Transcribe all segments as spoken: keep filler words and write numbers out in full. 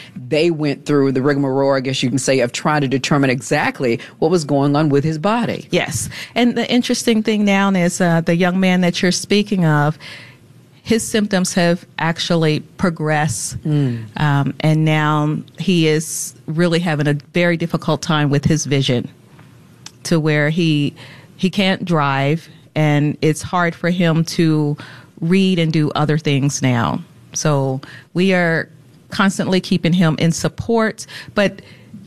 they went through the rigmarole, I guess you can say, of trying to determine exactly what was going on with his body. Yes. And the interesting thing now is uh, the young man that you're speaking of, his symptoms have actually progressed. Mm. Um, and now he is really having a very difficult time with his vision, to where he he can't drive, and it's hard for him to read and do other things now. So we are constantly keeping him in support, but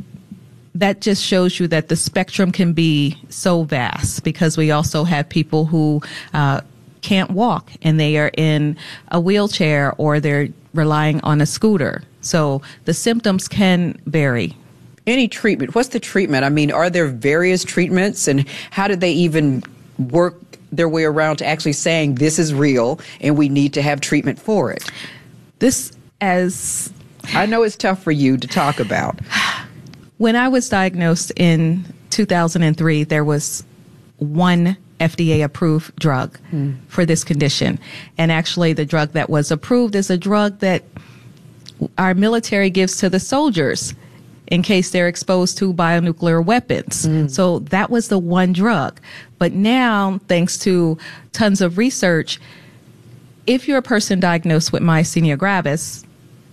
that just shows you that the spectrum can be so vast, because we also have people who uh, can't walk and they are in a wheelchair, or they're relying on a scooter. So the symptoms can vary. Any treatment? What's the treatment? I mean, are there various treatments, and how did they even work their way around to actually saying this is real and we need to have treatment for it? This, as I know it's tough for you to talk about. When I was diagnosed in two thousand three, there was one F D A-approved drug mm. for this condition. And actually, the drug that was approved is a drug that our military gives to the soldiers in case they're exposed to bionuclear weapons. Mm. So that was the one drug. But now, thanks to tons of research, if you're a person diagnosed with myasthenia gravis,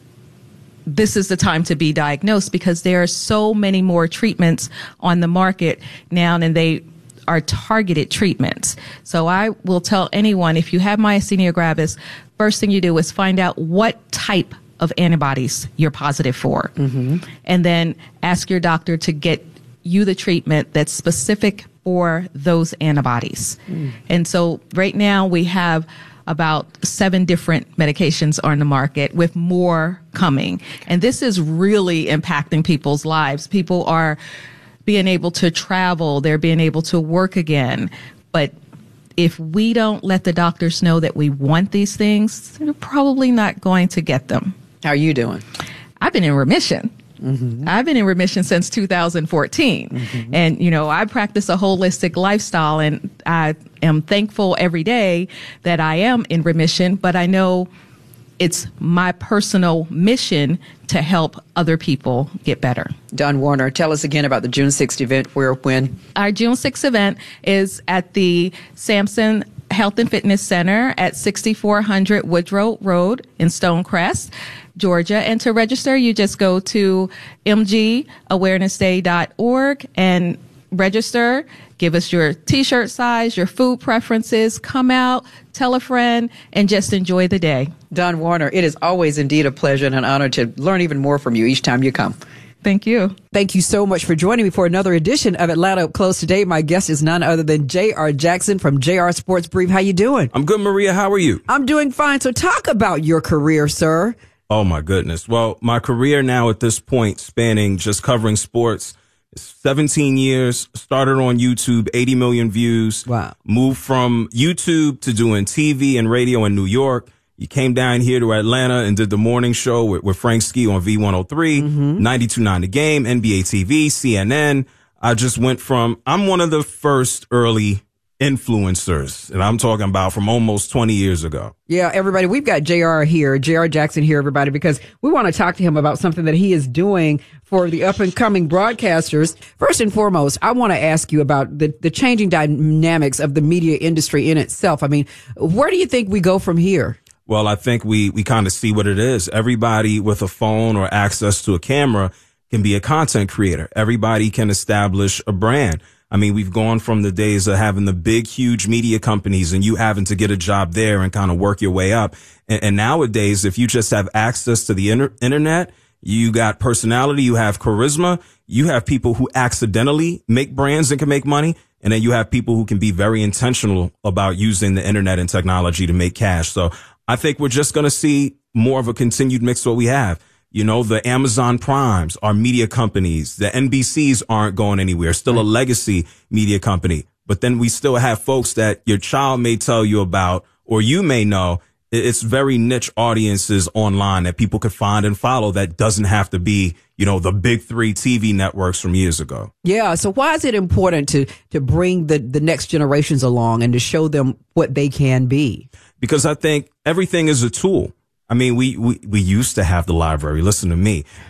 this is the time to be diagnosed, because there are so many more treatments on the market now, and they are targeted treatments. So I will tell anyone, if you have myasthenia gravis, first thing you do is find out what type of antibodies you're positive for. Mm-hmm. And then ask your doctor to get you the treatment that's specific for those antibodies. Mm. And so right now we have about seven different medications on the market, with more coming. And this is really impacting people's lives. People are being able to travel, they're being able to work again. But if we don't let the doctors know that we want these things, they're probably not going to get them. How are you doing? I've been in remission. Mm-hmm. I've been in remission since two thousand fourteen. Mm-hmm. And, you know, I practice a holistic lifestyle, and I am thankful every day that I am in remission, but I know it's my personal mission to help other people get better. Dawn Warner, tell us again about the June sixth event, where, when. Our June sixth event is at the Sampson Health and Fitness Center at sixty-four hundred Woodrow Road in Stonecrest, Georgia. And to register, you just go to m g awareness day dot org and register. Give us your T-shirt size, your food preferences. Come out, tell a friend, and just enjoy the day. Dawn Warner, it is always indeed a pleasure and an honor to learn even more from you each time you come. Thank you. Thank you so much for joining me for another edition of Atlanta Up Close. Today, my guest is none other than J R. Jackson from J R Sports Brief. How you doing? I'm good, Maria. How are you? I'm doing fine. So talk about your career, sir. Oh, my goodness. Well, my career now at this point, spanning just covering sports, seventeen years, started on YouTube, eighty million views. Wow. Moved from YouTube to doing T V and radio in New York. You came down here to Atlanta and did the morning show with, with Frank Ski on V one oh three, mm-hmm. ninety-two point nine The Game, N B A T V, C N N. I just went from, I'm one of the first early influencers, and I'm talking about from almost twenty years ago. Yeah, everybody, we've got J R here, J R Jackson here, everybody, because we want to talk to him about something that he is doing for the up-and-coming broadcasters. First and foremost, I want to ask you about the, the changing dynamics of the media industry in itself. I mean, where do you think we go from here? Well, I think we, we kind of see what it is. Everybody with a phone or access to a camera can be a content creator. Everybody can establish a brand. I mean, we've gone from the days of having the big, huge media companies and you having to get a job there and kind of work your way up. And, and nowadays, if you just have access to the inter- internet, you got personality, you have charisma, you have people who accidentally make brands and can make money. And then you have people who can be very intentional about using the internet and technology to make cash. So I think we're just going to see more of a continued mix of what we have. You know, the Amazon Primes are media companies. The N B Cs aren't going anywhere. Still a legacy media company. But then we still have folks that your child may tell you about, or you may know. It's very niche audiences online that people could find and follow that doesn't have to be, you know, the big three T V networks from years ago. Yeah. So why is it important to, to bring the, the next generations along and to show them what they can be? Because I think everything is a tool. I mean, we, we, we used to have the library. Listen to me.